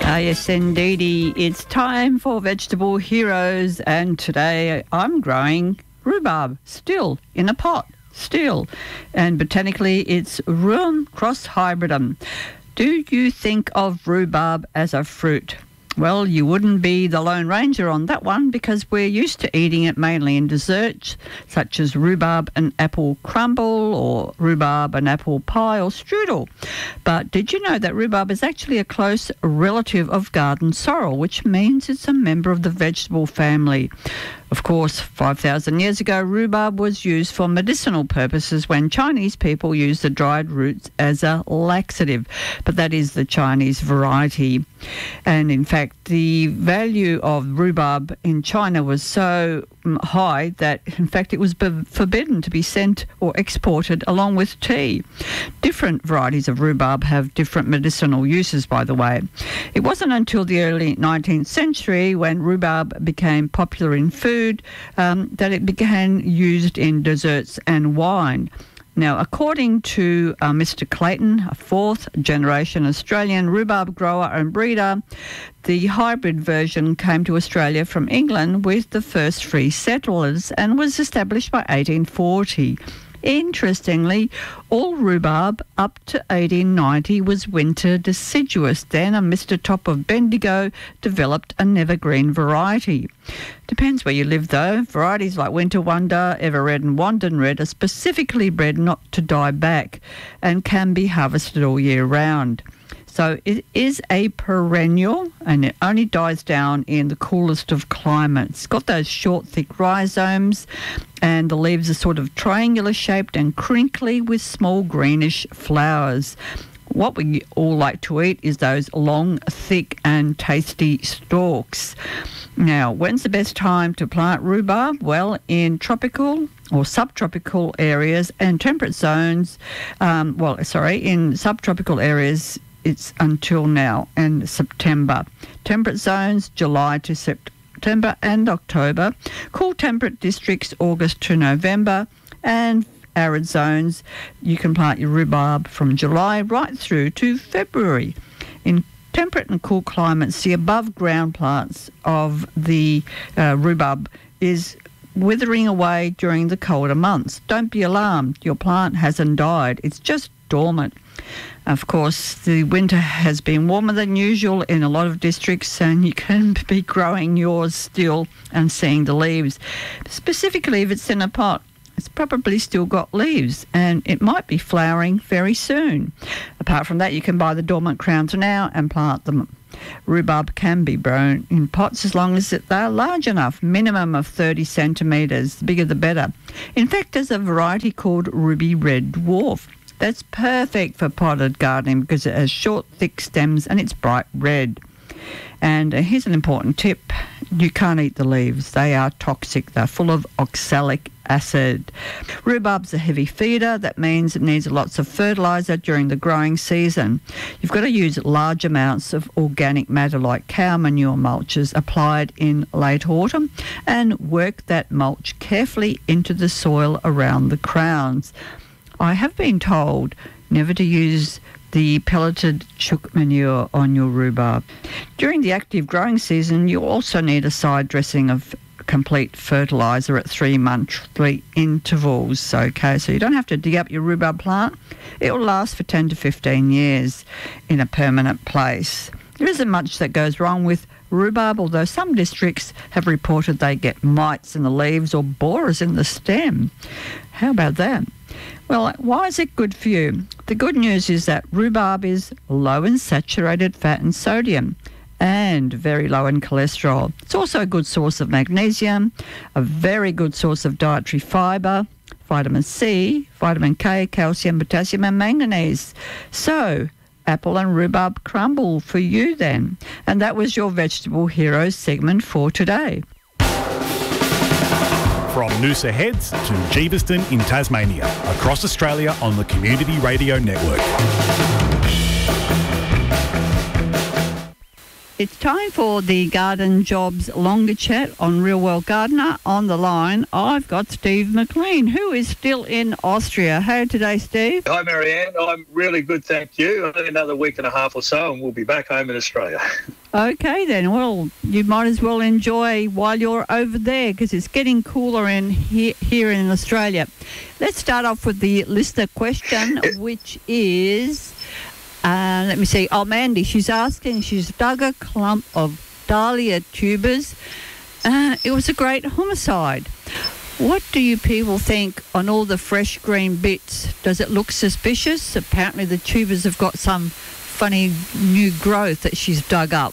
Yes, indeedy. It's time for Vegetable Heroes, and today I'm growing rhubarb, still in a pot, still. And botanically, it's Rheum cross hybridum. Do you think of rhubarb as a fruit? Well, you wouldn't be the Lone Ranger on that one because we're used to eating it mainly in desserts, such as rhubarb and apple crumble or rhubarb and apple pie or strudel. But did you know that rhubarb is actually a close relative of garden sorrel, which means it's a member of the vegetable family? Of course, 5,000 years ago, rhubarb was used for medicinal purposes when Chinese people used the dried roots as a laxative, but that is the Chinese variety. And in fact, the value of rhubarb in China was so high that, in fact, it was forbidden to be sent or exported along with tea. Different varieties of rhubarb have different medicinal uses, by the way. It wasn't until the early 19th century when rhubarb became popular in food that it became used in desserts and wine. Now, according to Mr. Clayton, a fourth-generation Australian rhubarb grower and breeder, the hybrid version came to Australia from England with the first free settlers and was established by 1840. Interestingly, all rhubarb up to 1890 was winter deciduous. Then a Mr. Top of Bendigo developed an evergreen variety. Depends where you live though. Varieties like Winter Wonder, Everred and Wandon Red are specifically bred not to die back and can be harvested all year round. So it is a perennial and it only dies down in the coolest of climates. It's got those short, thick rhizomes and the leaves are sort of triangular shaped and crinkly with small greenish flowers. What we all like to eat is those long, thick and tasty stalks. Now, when's the best time to plant rhubarb? Well, in tropical or subtropical areas and temperate zones, in subtropical areas, it's until now and September. Temperate zones, July to September and October. Cool temperate districts, August to November. And arid zones, you can plant your rhubarb from July right through to February. In temperate and cool climates, the above ground plants of the rhubarb is withering away during the colder months. Don't be alarmed. Your plant hasn't died. It's just dormant. Of course, the winter has been warmer than usual in a lot of districts and you can be growing yours still and seeing the leaves. Specifically, if it's in a pot, it's probably still got leaves and it might be flowering very soon. Apart from that, you can buy the dormant crowns now and plant them. Rhubarb can be grown in pots as long as they're large enough, minimum of 30 centimetres. The bigger the better. In fact, there's a variety called Ruby Red Dwarf. That's perfect for potted gardening because it has short, thick stems and it's bright red. And here's an important tip. You can't eat the leaves. They are toxic. They're full of oxalic acid. Rhubarb's a heavy feeder. That means it needs lots of fertiliser during the growing season. You've got to use large amounts of organic matter like cow manure mulches applied in late autumn and work that mulch carefully into the soil around the crowns. I have been told never to use the pelleted chook manure on your rhubarb. During the active growing season, you also need a side dressing of complete fertiliser at 3 monthly intervals. Okay, so you don't have to dig up your rhubarb plant. It will last for 10 to 15 years in a permanent place. There isn't much that goes wrong with rhubarb, although some districts have reported they get mites in the leaves or borers in the stem. How about that? Well, why is it good for you? The good news is that rhubarb is low in saturated fat and sodium and very low in cholesterol. It's also a good source of magnesium, a very good source of dietary fibre, vitamin C, vitamin K, calcium, potassium and manganese. So, apple and rhubarb crumble for you then. And that was your Vegetable Heroes segment for today. From Noosa Heads to Jeeveston in Tasmania, across Australia on the Community Radio Network. It's time for the Garden Jobs Longer Chat on Real World Gardener. On the line, I've got Steve McLean, who is still in Austria. How today, Steve? Hi, Marianne. I'm really good, thank you. Only another week and a half or so, and we'll be back home in Australia. Okay, then. Well, you might as well enjoy while you're over there because it's getting cooler here in Australia. Let's start off with the listener question, which is... let me see. Oh, Mandy, she's asking, she's dug a clump of dahlia tubers. It was a great homicide. What do you people think on all the fresh green bits? Does it look suspicious? Apparently the tubers have got some funny new growth that she's dug up.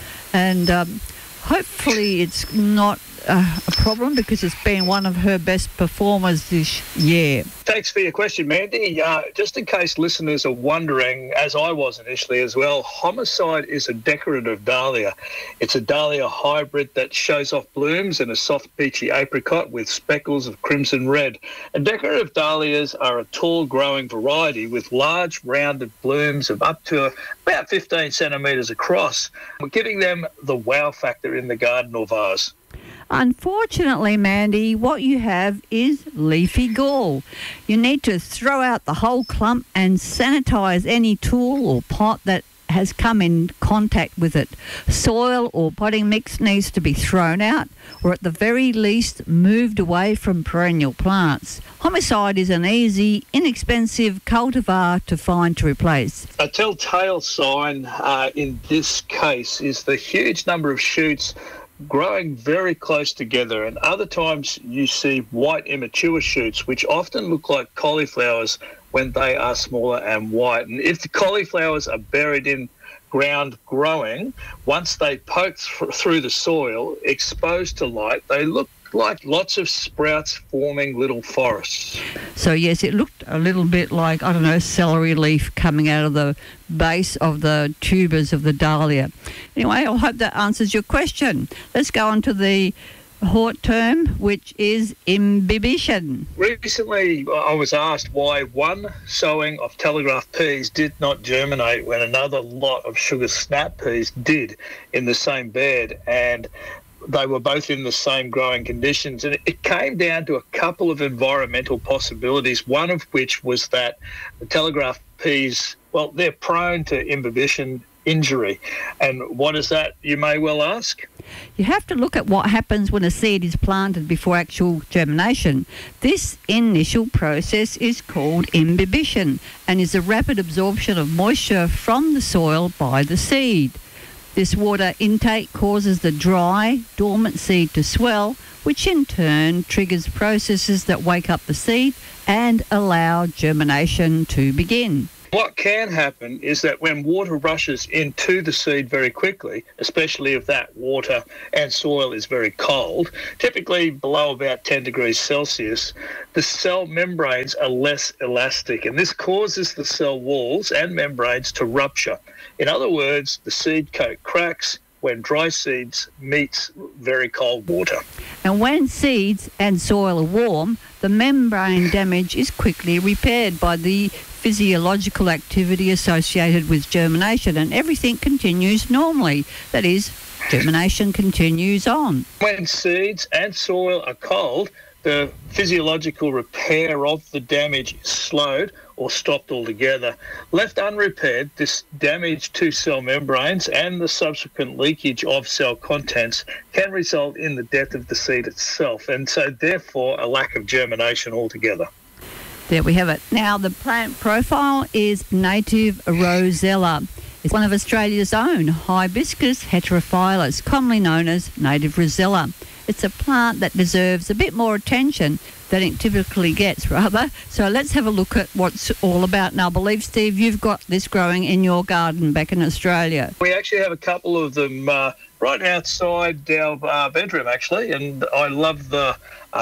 And hopefully it's not a problem because it's been one of her best performers this year. Thanks for your question, Mandy. Just in case listeners are wondering, as I was initially as well, homicide is a decorative dahlia. It's a dahlia hybrid that shows off blooms in a soft peachy apricot with speckles of crimson red. And decorative dahlias are a tall growing variety with large rounded blooms of up to about 15 centimetres across, giving them the wow factor in the garden or vase. Unfortunately, Mandy, what you have is leafy gall. You need to throw out the whole clump and sanitise any tool or pot that has come in contact with it. Soil or potting mix needs to be thrown out or at the very least moved away from perennial plants. Homicide is an easy, inexpensive cultivar to find to replace. A telltale sign in this case is the huge number of shoots growing very close together, and other times you see white immature shoots which often look like cauliflowers when they are smaller and white. And if the cauliflowers are buried in ground growing, once they poke through the soil exposed to light, they look like lots of sprouts forming little forests. So yes, it looked a little bit like, I don't know, celery leaf coming out of the base of the tubers of the dahlia. Anyway, I hope that answers your question. Let's go on to the hort term, which is imbibition. Recently, I was asked why one sowing of telegraph peas did not germinate when another lot of sugar snap peas did in the same bed, and they were both in the same growing conditions. And it came down to a couple of environmental possibilities, one of which was that the telegraph peas, well, they're prone to imbibition injury. And what is that, you may well ask? You have to look at what happens when a seed is planted before actual germination. This initial process is called imbibition and is a rapid absorption of moisture from the soil by the seed. This water intake causes the dry, dormant seed to swell, which in turn triggers processes that wake up the seed and allow germination to begin. What can happen is that when water rushes into the seed very quickly, especially if that water and soil is very cold, typically below about 10 degrees Celsius, the cell membranes are less elastic, and this causes the cell walls and membranes to rupture. In other words, the seed coat cracks when dry seeds meets very cold water. And when seeds and soil are warm, the membrane damage is quickly repaired by the physiological activity associated with germination, and everything continues normally. That is, germination continues on. When seeds and soil are cold, the physiological repair of the damage is slowed or stopped altogether. Left unrepaired, this damage to cell membranes and the subsequent leakage of cell contents can result in the death of the seed itself, and so therefore a lack of germination altogether. There we have it. Now, the plant profile is native rosella. It's one of Australia's own Hibiscus heterophyllus, commonly known as native rosella. It's a plant that deserves a bit more attention than it typically gets, rather. So let's have a look at what's all about. Now, I believe, Steve, you've got this growing in your garden back in Australia. We actually have a couple of them right outside our bedroom, actually, and I love the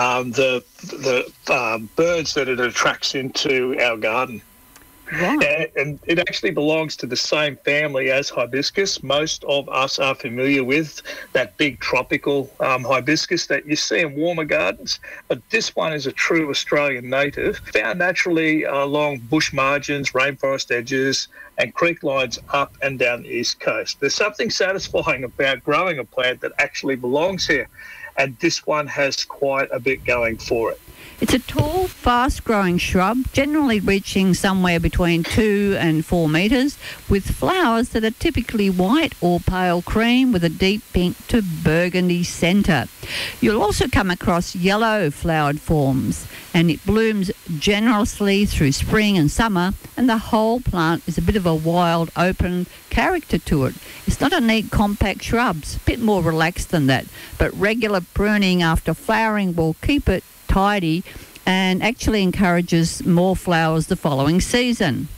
birds that it attracts into our garden. Right. And it actually belongs to the same family as hibiscus. Most of us are familiar with that big tropical hibiscus that you see in warmer gardens. But this one is a true Australian native, found naturally along bush margins, rainforest edges, and creek lines up and down the east coast. There's something satisfying about growing a plant that actually belongs here, and this one has quite a bit going for it. It's a tall, fast-growing shrub, generally reaching somewhere between 2 and 4 metres, with flowers that are typically white or pale cream with a deep pink to burgundy centre. You'll also come across yellow flowered forms, and it blooms generously through spring and summer, and the whole plant is a bit of a wild, open character to it. It's not a neat, compact shrub, a bit more relaxed than that, but regular pruning after flowering will keep it tidy and actually encourages more flowers the following season.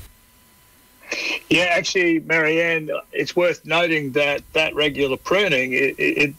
Yeah, actually, Marianne, it's worth noting that regular pruning,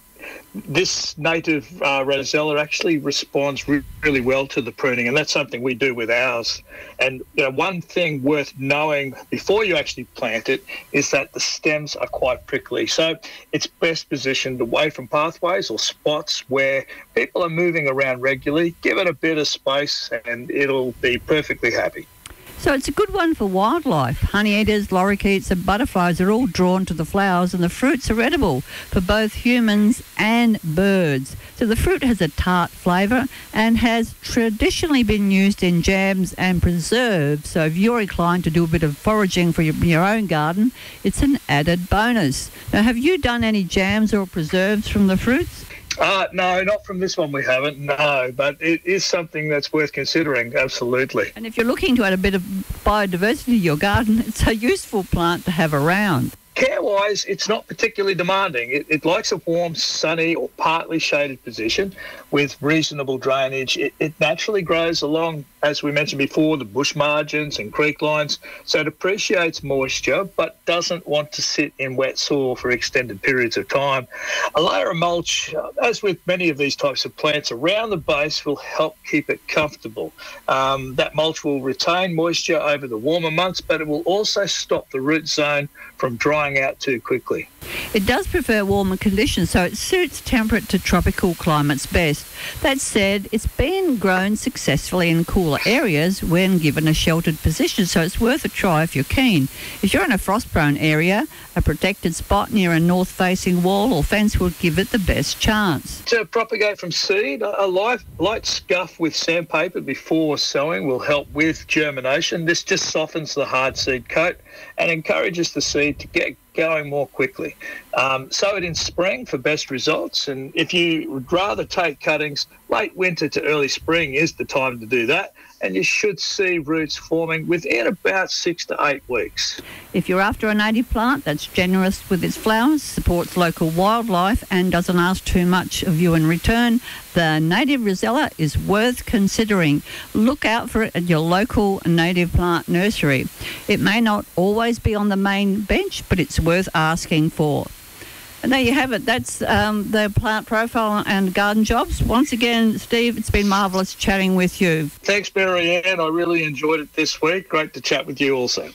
this native rosella actually responds really well to the pruning, and that's something we do with ours. And one thing worth knowing before you actually plant it is that the stems are quite prickly, so it's best positioned away from pathways or spots where people are moving around regularly. Give it a bit of space and it'll be perfectly happy. So it's a good one for wildlife. Honeyeaters, lorikeets and butterflies are all drawn to the flowers, and the fruits are edible for both humans and birds. So the fruit has a tart flavour and has traditionally been used in jams and preserves. So if you're inclined to do a bit of foraging for your own garden, it's an added bonus. Now, have you done any jams or preserves from the fruits? No, not from this one we haven't, no, but it is something that's worth considering, absolutely. And if you're looking to add a bit of biodiversity to your garden, it's a useful plant to have around. Care-wise, it's not particularly demanding. It likes a warm, sunny or partly shaded position with reasonable drainage. It naturally grows along, as we mentioned before, the bush margins and creek lines, so it appreciates moisture but doesn't want to sit in wet soil for extended periods of time. A layer of mulch, as with many of these types of plants, around the base will help keep it comfortable. That mulch will retain moisture over the warmer months, but it will also stop the root zone from drying out too quickly. It does prefer warmer conditions, so it suits temperate to tropical climates best. That said, it's been grown successfully in cooler areas when given a sheltered position, so it's worth a try if you're keen. If you're in a frost-prone area, a protected spot near a north-facing wall or fence will give it the best chance. To propagate from seed, a light scuff with sandpaper before sowing will help with germination. This just softens the hard seed coat and encourages the seed to get going more quickly. Sow it in spring for best results, and if you would rather take cuttings, late winter to early spring is the time to do that, and you should see roots forming within about 6 to 8 weeks. If you're after a native plant that's generous with its flowers, supports local wildlife and doesn't ask too much of you in return, the native rosella is worth considering. Look out for it at your local native plant nursery. It may not always be on the main bench, but it's worth asking for. And there you have it. That's the plant profile and garden jobs. Once again, Steve, it's been marvellous chatting with you. Thanks, Marianne. I really enjoyed it this week. Great to chat with you also.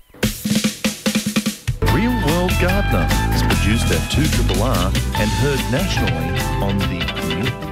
Real World Gardener is produced at 2RRR and heard nationally on the Community Radio.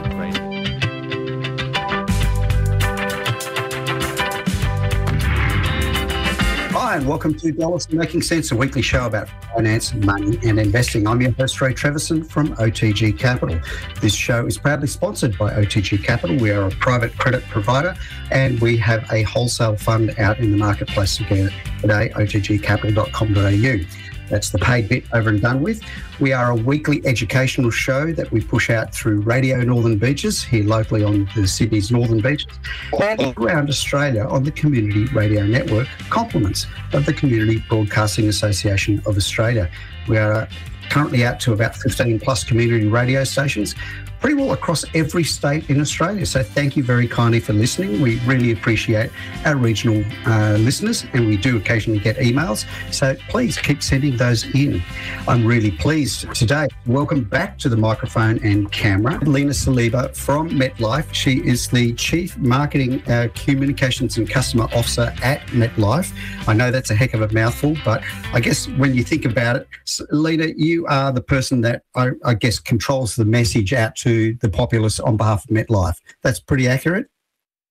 Hi, and welcome to Dollars Making Sense, a weekly show about finance, money and investing. I'm your host, Ray Treverson from OTG Capital. This show is proudly sponsored by OTG Capital. We are a private credit provider and we have a wholesale fund out in the marketplace today, otgcapital.com.au. That's the paid bit over and done with. We are a weekly educational show that we push out through Radio Northern Beaches, here locally on the Sydney's Northern Beaches, and around Australia on the Community Radio Network, compliments of the Community Broadcasting Association of Australia. We are currently out to about 15 plus community radio stations, pretty well across every state in Australia. So thank you very kindly for listening. We really appreciate our regional listeners, and we do occasionally get emails. So please keep sending those in. I'm really pleased today. Welcome back to the microphone and camera, Lena Saliba from MetLife. She is the Chief Marketing Communications and Customer Officer at MetLife. I know that's a heck of a mouthful, but I guess when you think about it, Lena, you are the person that I guess controls the message out to the populace on behalf of MetLife. That's pretty accurate?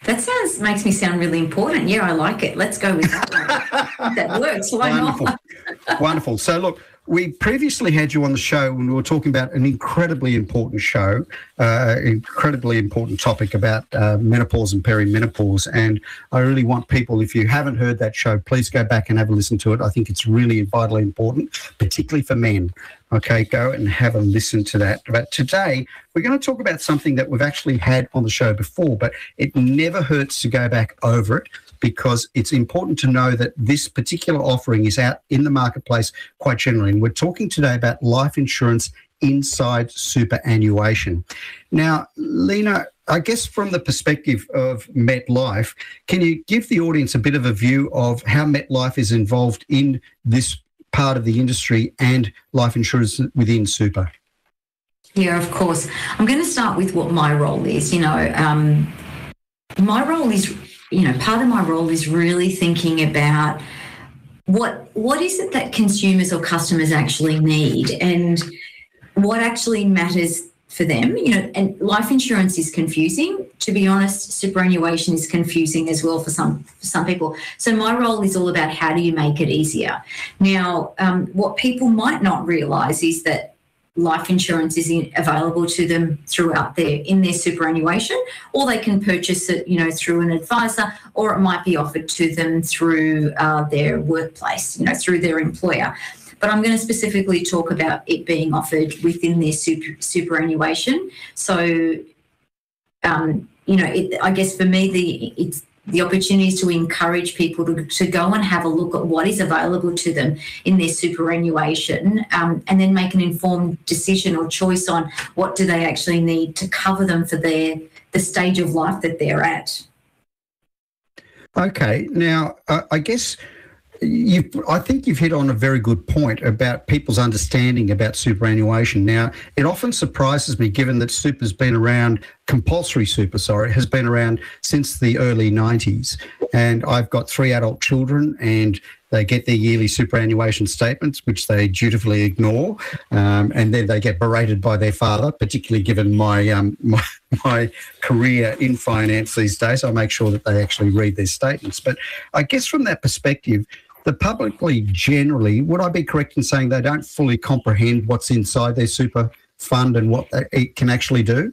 makes me sound really important. Yeah, I like it. Let's go with that one. That works. Why not? Wonderful. So, look, we previously had you on the show when we were talking about an incredibly important incredibly important topic about menopause and perimenopause. And I really want people, if you haven't heard that show, please go back and have a listen to it. I think it's really vitally important, particularly for men. Okay, go and have a listen to that. But today, we're going to talk about something that we've actually had on the show before, but it never hurts to go back over it, because it's important to know that this particular offering is out in the marketplace quite generally. And we're talking today about life insurance inside superannuation. Now, Lena, I guess from the perspective of MetLife, can you give the audience a bit of a view of how MetLife is involved in this part of the industry and life insurance within super? Yeah, of course. I'm going to start with what my role is. My role is, part of my role is really thinking about what is it that consumers or customers actually need and what actually matters for them. And life insurance is confusing. To be honest, superannuation is confusing as well for some people. So my role is all about how do you make it easier. Now, what people might not realise is that life insurance is available to them in their superannuation, or they can purchase it, through an advisor, or it might be offered to them through their workplace, through their employer. But I'm going to specifically talk about it being offered within their superannuation. So, I guess for me, it's the opportunity is to encourage people to go and have a look at what is available to them in their superannuation, and then make an informed decision or choice on what do they actually need to cover them for the stage of life that they're at. Okay. Now, I guess I think you've hit on a very good point about people's understanding about superannuation. Now, it often surprises me, given that super's been around, compulsory super, has been around since the early 90s. And I've got 3 adult children, and they get their yearly superannuation statements, which they dutifully ignore. And then they get berated by their father, particularly given my my career in finance these days. I make sure that they actually read their statements. But I guess from that perspective, the publicly generally, would I be correct in saying they don't fully comprehend what's inside their super fund and what it can actually do?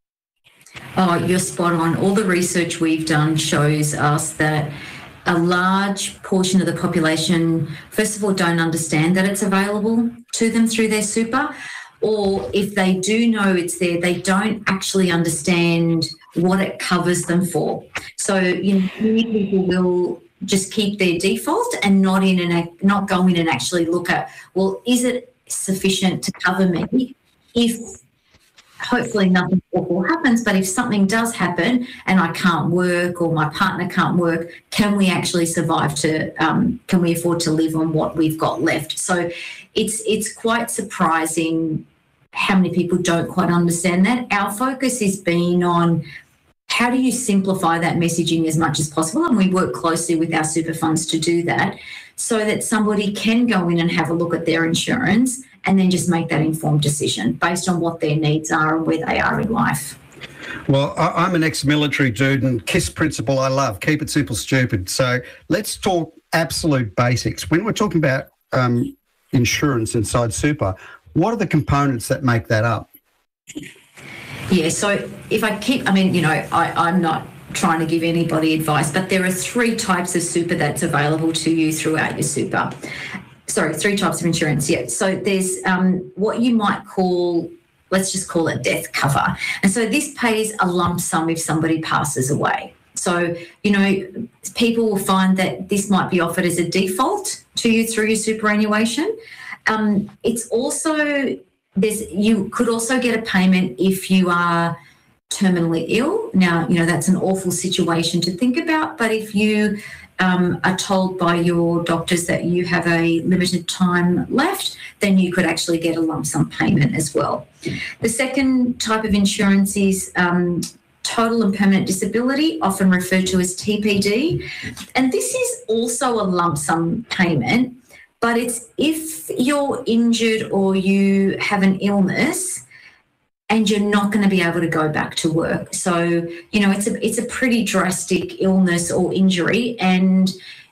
Oh, you're spot on. All the research we've done shows us that a large portion of the population, first of all, don't understand that it's available to them through their super, or if they do know it's there, they don't actually understand what it covers them for. So, many people will just keep their default and not go in and actually look at, well, is it sufficient to cover me if hopefully nothing awful happens, but if something does happen and I can't work or my partner can't work, can we actually survive can we afford to live on what we've got left? So it's quite surprising how many people don't quite understand that. Our focus has been on how do you simplify that messaging as much as possible? And we work closely with our super funds to do that so that somebody can go in and have a look at their insurance and then just make that informed decision based on what their needs are and where they are in life. Well, I'm an ex-military dude, and KISS principle I love, keep it simple, stupid. So let's talk absolute basics. When we're talking about insurance inside super, what are the components that make that up? Yeah, so I'm not trying to give anybody advice, but there are 3 types of super that's available to you throughout your super. Sorry, 3 types of insurance, yeah. So there's what you might call, let's just call it death cover. And so this pays a lump sum if somebody passes away. So, people will find that this might be offered as a default to you through your superannuation. It's also... you could also get a payment if you are terminally ill. Now, that's an awful situation to think about, but if you are told by your doctors that you have a limited time left, then you could actually get a lump sum payment as well. The second type of insurance is total and permanent disability, often referred to as TPD. And this is also a lump sum payment, but it's if you're injured or you have an illness and you're not going to be able to go back to work. So, it's a pretty drastic illness or injury, and,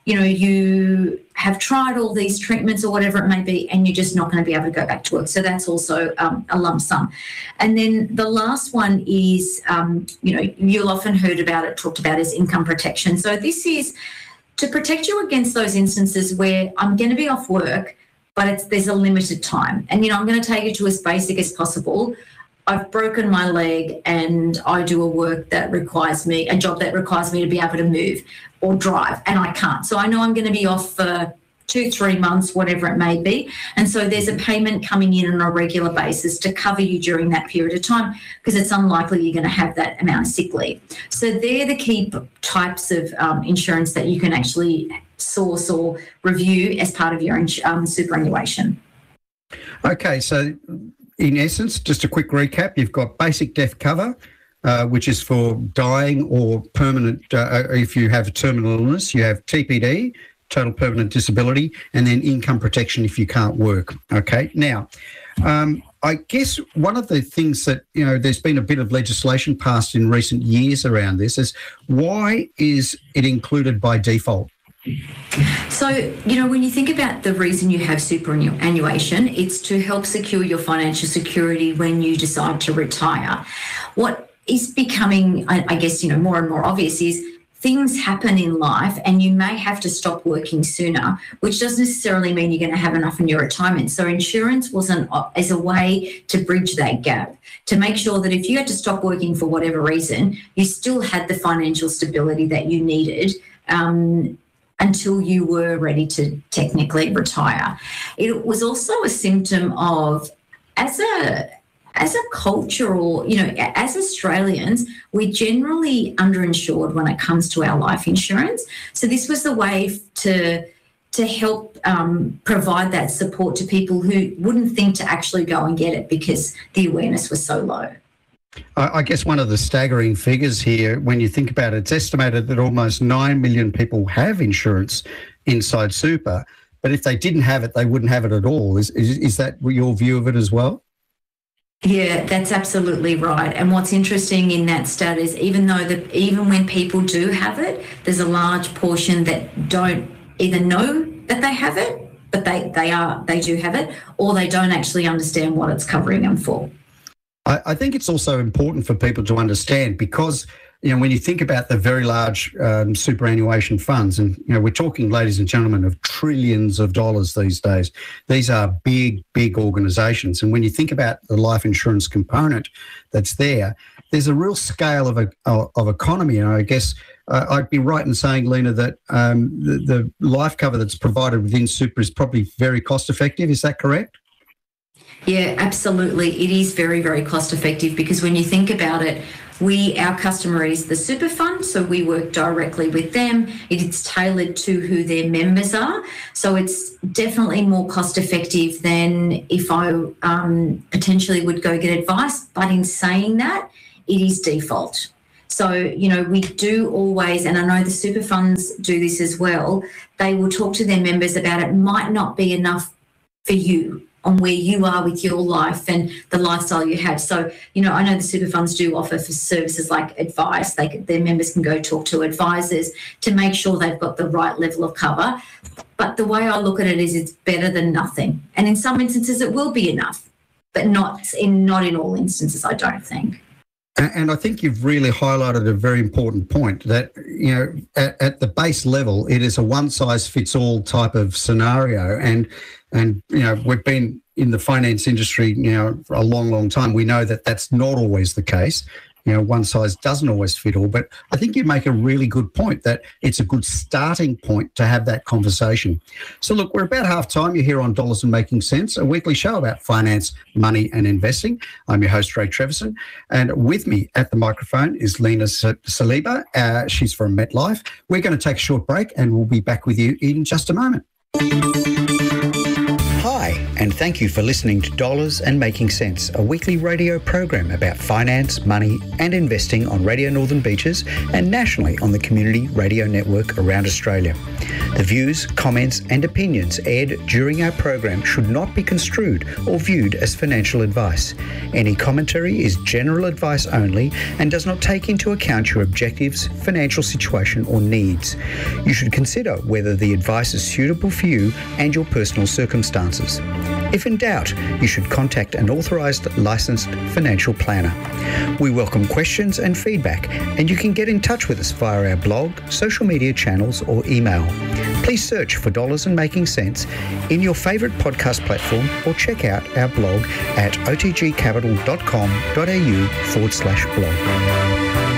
you have tried all these treatments or whatever it may be, and you're just not going to be able to go back to work. So that's also a lump sum. And then the last one is, you'll often talked about is income protection. So this is to protect you against those instances where I'm going to be off work, but there's a limited time. And, I'm going to take you to as basic as possible. I've broken my leg and I do a job that requires me to be able to move or drive, and I can't. So I know I'm going to be off for 2-3 months, whatever it may be. And so there's a payment coming in on a regular basis to cover you during that period of time, because it's unlikely you're going to have that amount of sick leave. So they're the key types of insurance that you can actually source or review as part of your superannuation. Okay, so in essence, just a quick recap, you've got basic death cover, which is for dying or permanent, if you have a terminal illness. You have TPD, total permanent disability, and then income protection if you can't work. Okay, now, I guess one of the things that, there's been a bit of legislation passed in recent years around this is, why is it included by default? So, when you think about the reason you have superannuation, it's to help secure your financial security when you decide to retire. What is becoming, I guess, more and more obvious is things happen in life and you may have to stop working sooner, which doesn't necessarily mean you're going to have enough in your retirement. So insurance is a way to bridge that gap, to make sure that if you had to stop working for whatever reason, you still had the financial stability that you needed until you were ready to technically retire. It was also a symptom of, as a culture, or, as Australians, we're generally underinsured when it comes to our life insurance. So this was the way to help provide that support to people who wouldn't think to actually go and get it because the awareness was so low. I guess one of the staggering figures here, when you think about it, it's estimated that almost 9 million people have insurance inside super, but if they didn't have it, they wouldn't have it at all. Is that your view of it as well? Yeah, that's absolutely right. And what's interesting in that stat is even when people do have it, there's a large portion that don't either know that they have it, but they do have it, or they don't actually understand what it's covering them for. I think it's also important for people to understand, because, when you think about the very large superannuation funds, and, we're talking, ladies and gentlemen, of trillions of dollars these days. These are big, big organisations. And when you think about the life insurance component that's there's a real scale of economy. And I guess I'd be right in saying, Lena, that the life cover that's provided within super is probably very cost effective. Is that correct? Yeah, absolutely. It is very, very cost effective, because when you think about it, our customer is the super fund, so we work directly with them. It's tailored to who their members are. So it's definitely more cost effective than if I potentially would go get advice. But in saying that, it is default. So, we do always, and I know the super funds do this as well, they will talk to their members about it might not be enough for you on where you are with your life and the lifestyle you have. So, I know the super funds do offer for services like advice. Their members can go talk to advisors to make sure they've got the right level of cover. But the way I look at it is it's better than nothing. And in some instances it will be enough, but not in all instances, I don't think. And I think you've really highlighted a very important point that, at the base level, it is a one-size-fits-all type of scenario. And we've been in the finance industry, for a long, long time. We know that that's not always the case. One size doesn't always fit all. But I think you make a really good point that it's a good starting point to have that conversation. So, look, we're about half time. You're here on Dollars and Making Sense, a weekly show about finance, money and investing. I'm your host, Ray Treverson. And with me at the microphone is Lena Saliba. She's from MetLife. We're going to take a short break and we'll be back with you in just a moment. Hi, And thank you for listening to Dollars and Making Sense, a weekly radio program about finance, money and investing on Radio Northern Beaches and nationally on the Community Radio Network around Australia. The views, comments and opinions aired during our program should not be construed or viewed as financial advice. Any commentary is general advice only and does not take into account your objectives, financial situation or needs. You should consider whether the advice is suitable for you and your personal circumstances. If in doubt, you should contact an authorised licensed financial planner. We welcome questions and feedback, and you can get in touch with us via our blog, social media channels or email. Please search for Dollars and Making Sense in your favourite podcast platform or check out our blog at otgcapital.com.au/blog.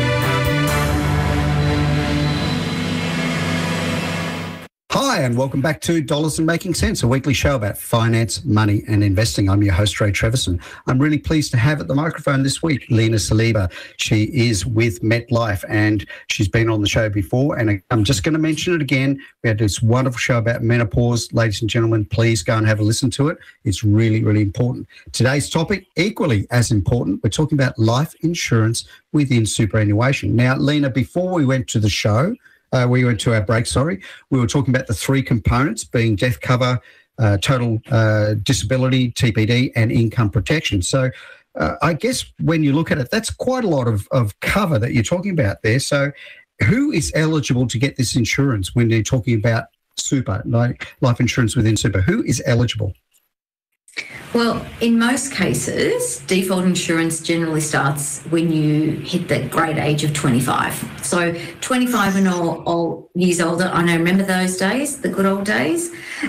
Hi, and welcome back to Dollars and Making Sense, a weekly show about finance, money and investing. I'm your host, Ray Treverson. I'm really pleased to have at the microphone this week, Lena Saliba. She is with MetLife and she's been on the show before. And I'm just going to mention it again. We had this wonderful show about menopause. Ladies and gentlemen, please go and have a listen to it. It's really, really important. Today's topic, equally as important, we're talking about life insurance within superannuation. Now, Lena, before we went to the show, we went to our break, we were talking about the three components being death cover, total disability, TPD, and income protection. So I guess when you look at it, that's quite a lot of cover that you're talking about there. So who is eligible to get this insurance when you're talking about super, like life insurance within super? Who is eligible? Well, in most cases, default insurance generally starts when you hit the great age of 25. So 25 and all years older, I know, remember those days, the good old days?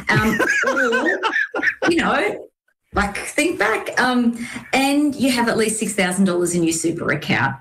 Or, think back. And you have at least $6,000 in your super account.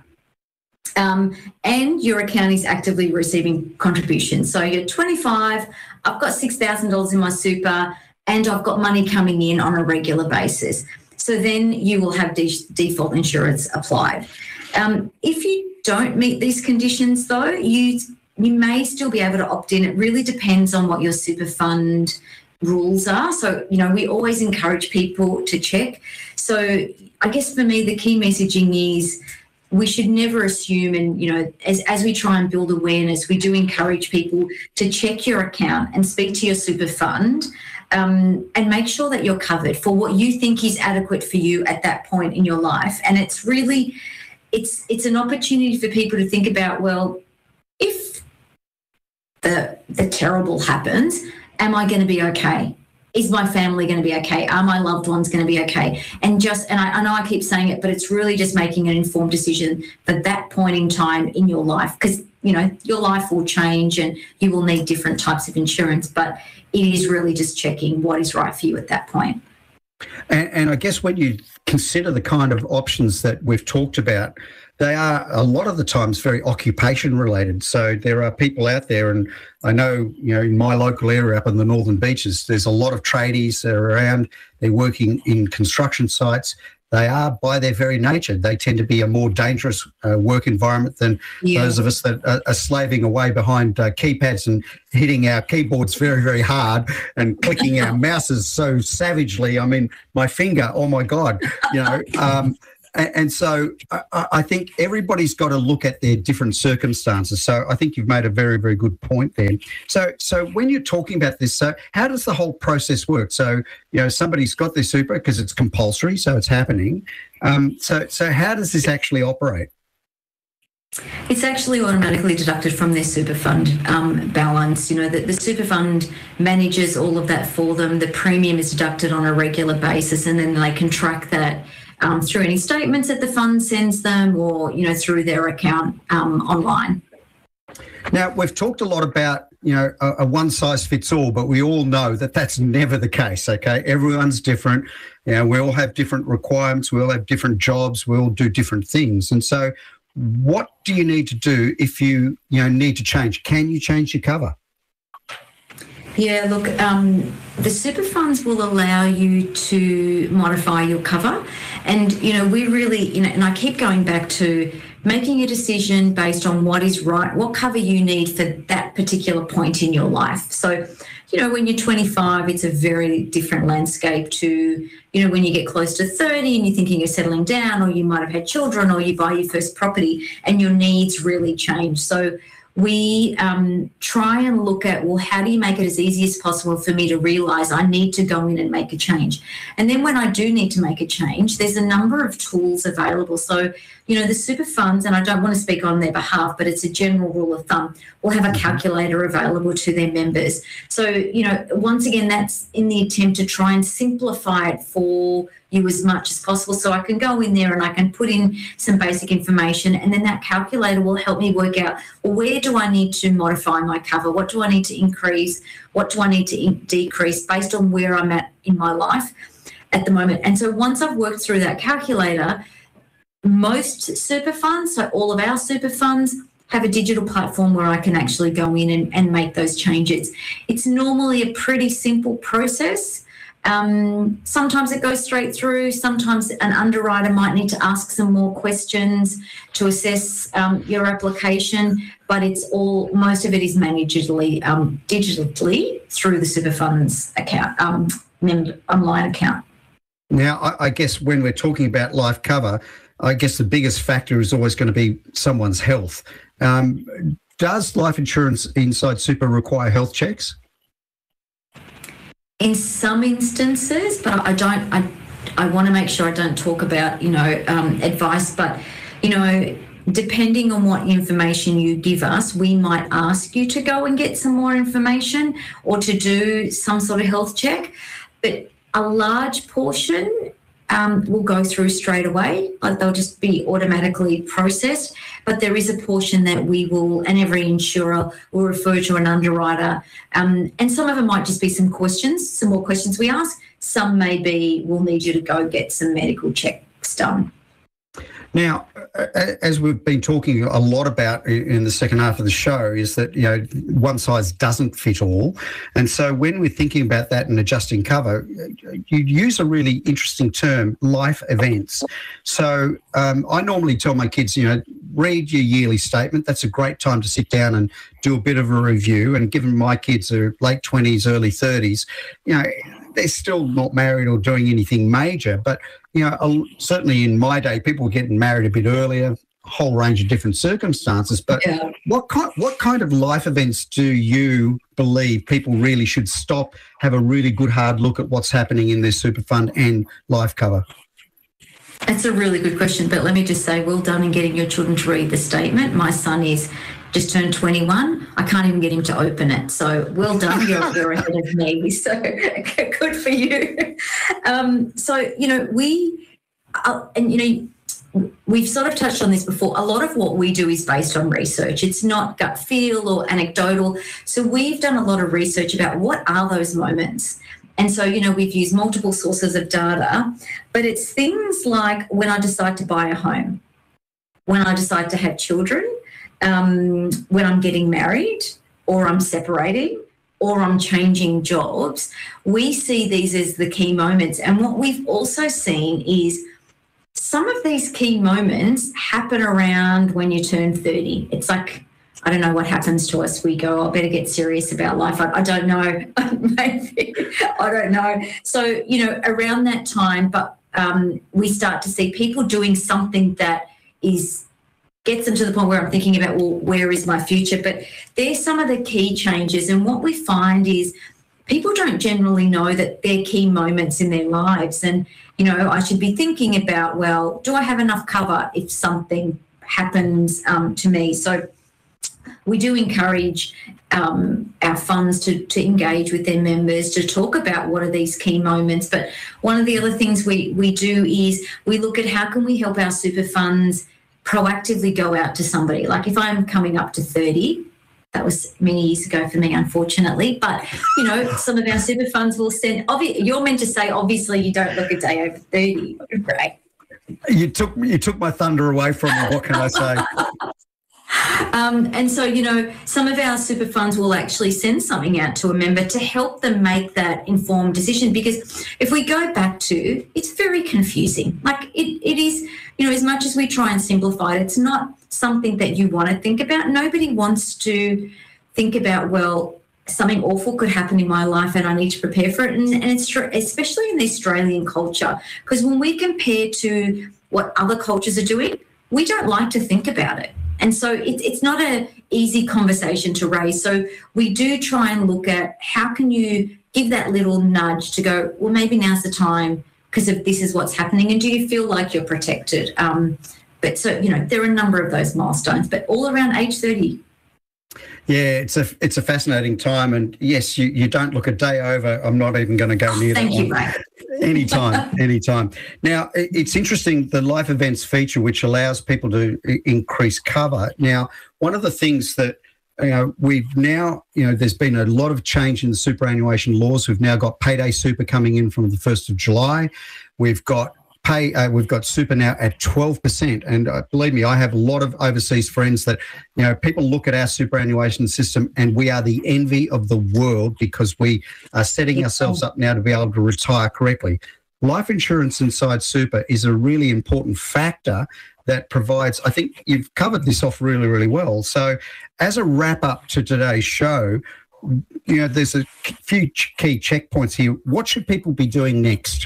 And your account is actively receiving contributions. So you're 25, I've got $6,000 in my super, and I've got money coming in on a regular basis. So then you will have default insurance applied. If you don't meet these conditions, though, you may still be able to opt in. It really depends on what your super fund rules are. So, we always encourage people to check. So I guess for me, the key messaging is we should never assume, and, as we try and build awareness, we do encourage people to check your account and speak to your super fund. And make sure that you're covered for what you think is adequate for you at that point in your life. And it's really, it's an opportunity for people to think about, well, if the terrible happens, am I going to be okay? Is my family going to be okay? Are my loved ones going to be okay? And I know I keep saying it, but it's really just making an informed decision for that point in time in your life, because, your life will change and you will need different types of insurance, but it is really just checking what is right for you at that point. And I guess when you consider the kind of options that we've talked about, they are a lot of the times very occupation related. So there are people out there, and I know, in my local area up in the Northern Beaches, there's a lot of tradies that are around. They're working in construction sites. They are, by their very nature, they tend to be a more dangerous work environment than those of us that are slaving away behind keypads and hitting our keyboards very, very hard and clicking our mouses so savagely. I mean, my finger, oh my God, And so I think everybody's got to look at their different circumstances. So I think you've made a very, very good point there. So when you're talking about this, so how does the whole process work? So, somebody's got their super because it's compulsory, so it's happening. So how does this actually operate? It's actually automatically deducted from their super fund balance. The super fund manages all of that for them. The premium is deducted on a regular basis, and then they can track that through any statements that the fund sends them, or through their account online. Now, we've talked a lot about a one size fits all, but we all know that that's never the case. Okay, everyone's different. We all have different requirements. We all have different jobs. We all do different things, and so what do you need to do if you need to change? Can you change your cover? Yeah, look, the super funds will allow you to modify your cover. And, we really, and I keep going back to making a decision based on what is right, what cover you need for that particular point in your life. So, when you're 25, it's a very different landscape to, when you get close to 30 and you're thinking you're settling down, or you might have had children, or you buy your first property and your needs really change. So we try and look at, well, how do you make it as easy as possible for me to realise I need to go in and make a change? And then when I do need to make a change, there's a number of tools available. So, the super funds, and I don't want to speak on their behalf, but it's a general rule of thumb, will have a calculator available to their members. So, once again, that's in the attempt to try and simplify it for you as much as possible. So I can go in there and I can put in some basic information, and then that calculator will help me work out, well, where do I need to modify my cover? What do I need to increase? What do I need to decrease based on where I'm at in my life at the moment? And so once I've worked through that calculator, most super funds, so all of our super funds, have a digital platform where I can actually go in and make those changes. It's normally a pretty simple process. Sometimes it goes straight through. Sometimes an underwriter might need to ask some more questions to assess your application, but most of it is managed digitally through the super funds account, online account. Now, I guess when we're talking about life cover, I guess the biggest factor is always going to be someone's health. Does life insurance inside super require health checks? In some instances, but I want to make sure I don't talk about, advice, but, depending on what information you give us, we might ask you to go and get some more information or to do some sort of health check. But a large portion will go through straight away, like they'll just be automatically processed. But there is a portion that we will, and every insurer will refer to an underwriter. And some of them might just be some more questions we ask. Some may be, we'll need you to go get some medical checks done. Now, as we've been talking a lot about in the second half of the show, is that, one size doesn't fit all. And so when we're thinking about that and adjusting cover, you use a really interesting term, life events. So I normally tell my kids, read your yearly statement. That's a great time to sit down and do a bit of a review. And given my kids are late 20s, early 30s, they're still not married or doing anything major. But, certainly in my day, people were getting married a bit earlier, a whole range of different circumstances. But yeah. What kind of life events do you believe people really should stop, have a really good hard look at what's happening in their super fund and life cover? That's a really good question. But let me just say, well done in getting your children to read the statement. My son is just turned 21. I can't even get him to open it. So well done. You're ahead of me. So good for you. We've sort of touched on this before. A lot of what we do is based on research. It's not gut feel or anecdotal. So we've done a lot of research about what are those moments. And so, we've used multiple sources of data, but it's things like when I decide to buy a home, when I decide to have children, when I'm getting married, or I'm separating, or I'm changing jobs. We see these as the key moments. And what we've also seen is some of these key moments happen around when you turn 30. It's like, I don't know what happens to us. We go, I better get serious about life. I don't know. Maybe. I don't know. So, around that time, but we start to see people doing something that gets them to the point where I'm thinking about, well, where is my future? But there's some of the key changes. And what we find is people don't generally know that they're key moments in their lives. And, I should be thinking about, well, do I have enough cover if something happens to me? So we do encourage our funds to engage with their members, to talk about what are these key moments. But one of the other things we do is we look at how can we help our super funds proactively go out to somebody. Like if I'm coming up to 30, that was many years ago for me, unfortunately, but, some of our super funds will send, you're meant to say, obviously you don't look a day over 30, right? You took my thunder away from me. What can I say? And so, some of our super funds will actually send something out to a member to help them make that informed decision. Because if we go back to, it's very confusing. Like it is, as much as we try and simplify it, it's not something that you want to think about. Nobody wants to think about, well, something awful could happen in my life and I need to prepare for it. And it's true, especially in the Australian culture, because when we compare to what other cultures are doing, we don't like to think about it. And so it's not an easy conversation to raise. So we do try and look at how can you give that little nudge to go, well, maybe now's the time because of this is what's happening. And do you feel like you're protected? But so, there are a number of those milestones, but all around age 30. Yeah, it's a fascinating time, and yes, you don't look a day over. I'm not even going to go near that. Thank you, Ray. Anytime. Now, it's interesting, the life events feature, which allows people to increase cover. Now, one of the things that we've now, there's been a lot of change in the superannuation laws. We've now got payday super coming in from the 1st of July. We've got super now at 12%. And believe me, I have a lot of overseas friends that, people look at our superannuation system and we are the envy of the world because we are setting ourselves up now to be able to retire correctly. Life insurance inside super is a really important factor that provides, I think you've covered this off really, really well. So as a wrap up to today's show, there's a few key checkpoints here. What should people be doing next?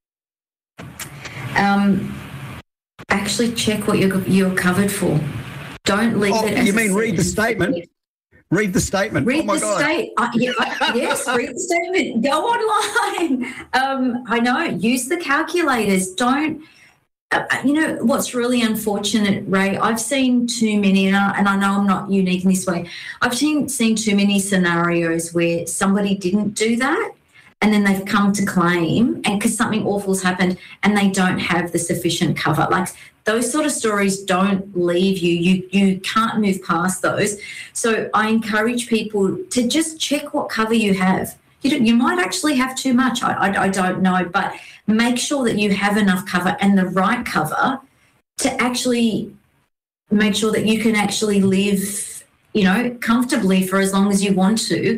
Actually check what you're covered for. Don't leave it as you mean read the statement? Read the statement. Read the statement. Yes, read the statement. Go online. I know. Use the calculators. Don't. What's really unfortunate, Ray? I've seen too many, and I know I'm not unique in this way. I've seen too many scenarios where somebody didn't do that, and then they've come to claim, and because something awful's happened, and they don't have the sufficient cover. Like those sort of stories don't leave you. You can't move past those. So I encourage people to just check what cover you have. You might actually have too much. I don't know, but make sure that you have enough cover and the right cover to actually make sure that you can actually live, comfortably for as long as you want to.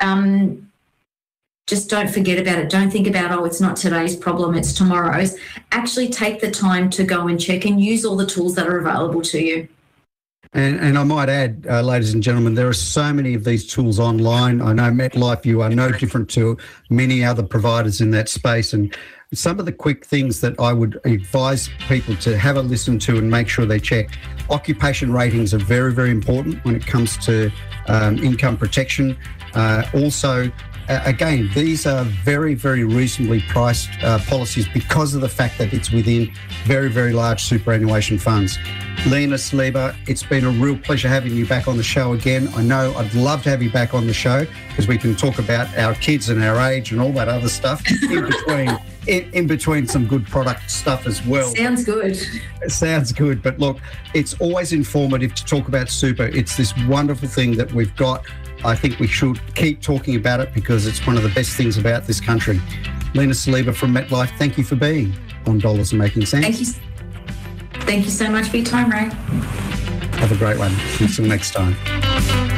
Just don't forget about it. Don't think about, it's not today's problem, it's tomorrow's. Actually take the time to go and check and use all the tools that are available to you. And I might add, ladies and gentlemen, there are so many of these tools online. I know MetLife, you are no different to many other providers in that space. And some of the quick things that I would advise people to have a listen to and make sure they check. Occupation ratings are very, very important when it comes to income protection. Also, again, these are very, very reasonably priced policies because of the fact that it's within very, very large superannuation funds. Lena Saliba, it's been a real pleasure having you back on the show again. I know I'd love to have you back on the show because we can talk about our kids and our age and all that other stuff in between some good product stuff as well. Sounds good. Sounds good. But look, it's always informative to talk about super. It's this wonderful thing that we've got. I think we should keep talking about it because it's one of the best things about this country. Lena Saliba from MetLife, thank you for being on Dollars and Making Sense. Thank you so much for your time, Ray. Have a great one. Until next time.